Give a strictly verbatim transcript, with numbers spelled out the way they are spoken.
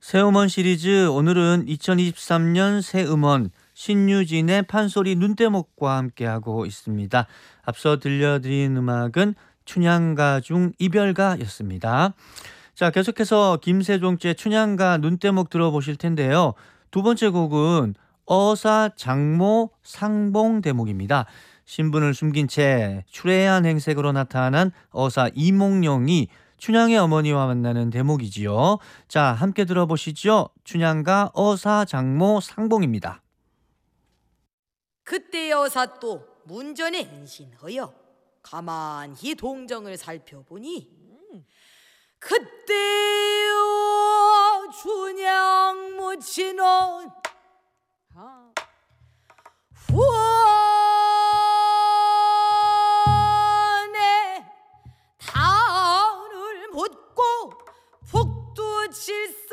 새음원 시리즈 오늘은 이천이십삼 년 새음원 신유진의 판소리 눈대목과 함께하고 있습니다. 앞서 들려드린 음악은 춘향가 중 이별가였습니다. 자, 계속해서 김세종제 춘향가 눈대목 들어보실 텐데요. 두 번째 곡은 어사 장모 상봉 대목입니다. 신분을 숨긴 채 추레한 행색으로 나타난 어사 이몽룡이 춘향의 어머니와 만나는 대목이지요. 자, 함께 들어보시죠. 춘향가 어사 장모 상봉입니다. 그때 여사 또 문전에 행신하여 가만히 동정을 살펴보니 그때요 춘향 모친은 후원에 달을 묻고 북두칠세